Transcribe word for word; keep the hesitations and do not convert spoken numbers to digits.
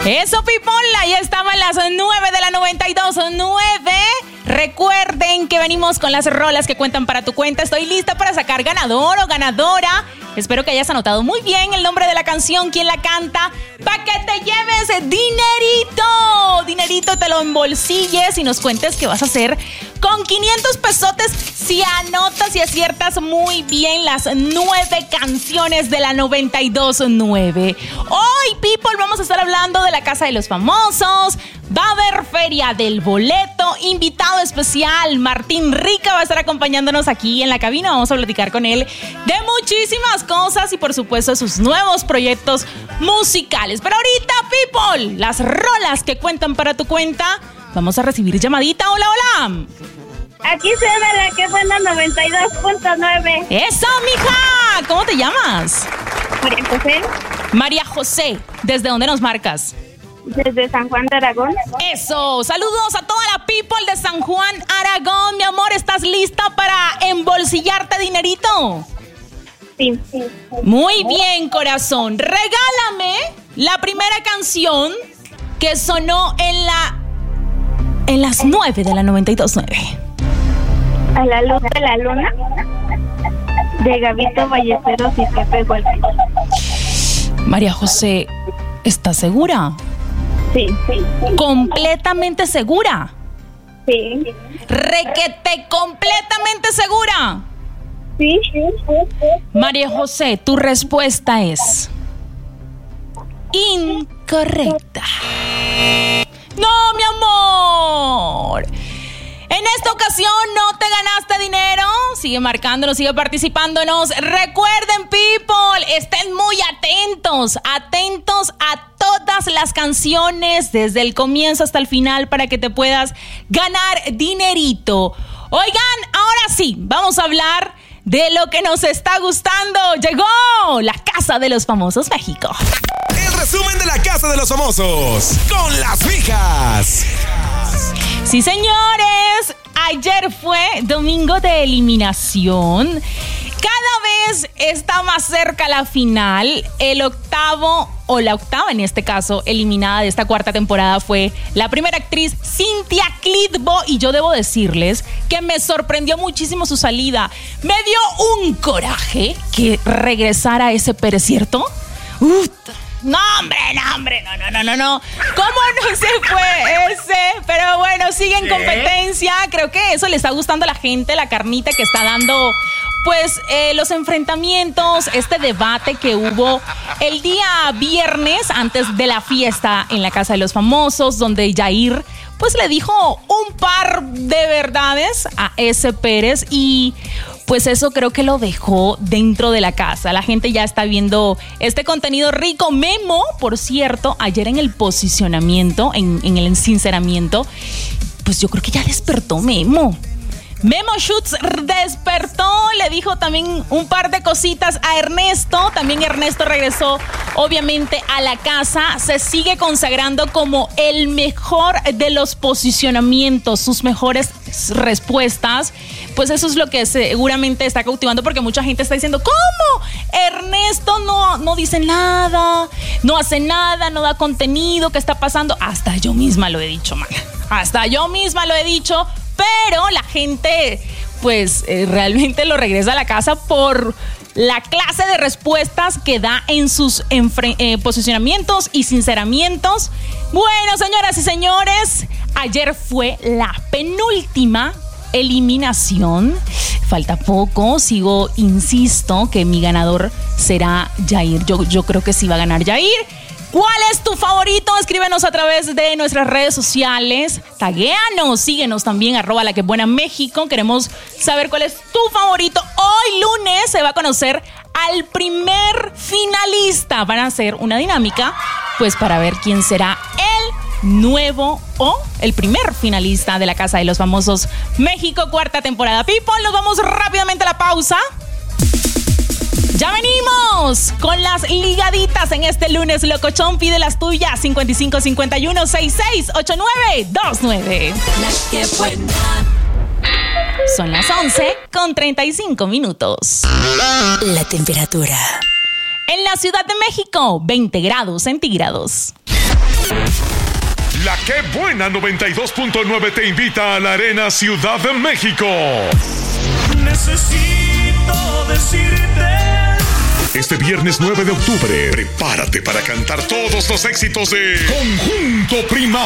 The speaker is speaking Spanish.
Eso, people, ahí estaban las nueve de la noventa y dos punto nueve. Recuerden que venimos con las rolas que cuentan para tu cuenta. Estoy lista para sacar ganador o ganadora. Espero que hayas anotado muy bien el nombre de la canción, quién la canta, para que te lleves dinerito. Dinerito, te lo embolsilles y nos cuentes qué vas a hacer con quinientos pesotes si anotas y aciertas muy bien las nueve canciones de la noventa y dos punto nueve. Hoy, people, vamos a estar hablando de la Casa de los Famosos. Va a haber feria del boleto, invitado especial, Martín Rica va a estar acompañándonos aquí en la cabina. Vamos a platicar con él de muchísimas cosas y por supuesto sus nuevos proyectos musicales. Pero ahorita, people, las rolas que cuentan para tu cuenta. Vamos a recibir llamadita. Hola, hola. Aquí se ve la que fue en la noventa y dos punto nueve. ¡Eso, mija! ¿Cómo te llamas? María José. María José, ¿desde dónde nos marcas? Desde San Juan de Aragón. Eso, saludos a toda la people de San Juan, Aragón. Mi amor, ¿estás lista para embolsillarte dinerito? Sí, sí, sí. Muy bien, corazón. Regálame la primera canción que sonó en la en las nueve de la noventa y dos punto nueve. A la luz de la luna, de Gabito Ballesteros y Pepe Golpe. María José, ¿estás segura? Sí, sí, sí. ¿Completamente segura? Sí. ¿Requete completamente segura? Sí, sí, sí, sí. María José, tu respuesta es incorrecta. ¡No, mi amor! En esta ocasión no te ganaste dinero. Sigue marcándonos, sigue participándonos. Recuerden, people, estén muy atentos, atentos a todas las canciones desde el comienzo hasta el final para que te puedas ganar dinerito. Oigan, ahora sí, vamos a hablar de lo que nos está gustando. Llegó la Casa de los Famosos México. El resumen de la Casa de los Famosos con las mijas. Sí, señores, ayer fue domingo de eliminación. Cada vez está más cerca la final. El octavo, o la octava en este caso, eliminada de esta cuarta temporada fue la primera actriz Cintia Clitbo. Y yo debo decirles que me sorprendió muchísimo su salida. Me dio un coraje que regresara ese Pérez, ¿cierto? Uf. No, hombre, no, hombre, no, no, no, no, no. ¿Cómo no se fue ese? Pero bueno, sigue en competencia. Creo que eso le está gustando a la gente, la carnita que está dando, pues, eh, los enfrentamientos, este debate que hubo el día viernes antes de la fiesta en la Casa de los Famosos, donde Jair, pues, le dijo un par de verdades a ese Pérez y pues eso creo que lo dejó dentro de la casa. La gente ya está viendo este contenido rico. Memo, por cierto, ayer en el posicionamiento, en, en el sinceramiento, pues yo creo que ya despertó Memo. Memo Schutz despertó, le dijo también un par de cositas a Ernesto. También Ernesto regresó, obviamente, a la casa. Se sigue consagrando como el mejor de los posicionamientos, sus mejores respuestas. Pues eso es lo que seguramente está cautivando, porque mucha gente está diciendo, ¿cómo? Ernesto no, no dice nada, no hace nada, no da contenido, ¿qué está pasando? Hasta yo misma lo he dicho, man. Hasta yo misma lo he dicho. Pero la gente, pues, eh, realmente lo regresa a la casa por la clase de respuestas que da en sus enfre- eh, posicionamientos y sinceramientos. Bueno, señoras y señores, ayer fue la penúltima eliminación. Falta poco, sigo, insisto, que mi ganador será Jair. Yo, yo creo que sí va a ganar Jair. ¿Cuál es tu favorito? Escríbenos a través de nuestras redes sociales. Taguéanos, síguenos también, arroba la que buena México. Queremos saber cuál es tu favorito. Hoy lunes se va a conocer al primer finalista. Van a hacer una dinámica, pues para ver quién será el nuevo o el primer finalista de la Casa de los Famosos México, cuarta temporada. People, nos vamos rápidamente a la pausa. Ya venimos con las ligaditas en este lunes locochón. Pide las tuyas, cincuenta y cinco cincuenta y uno sesenta y seis ochenta y nueve veintinueve. La que buena. Son las once con treinta y cinco minutos. La temperatura. En la Ciudad de México, veinte grados centígrados. La Que Buena noventa y dos punto nueve te invita a la Arena Ciudad de México. Necesito decirte. Este viernes nueve de octubre, prepárate para cantar todos los éxitos de Conjunto Primavera.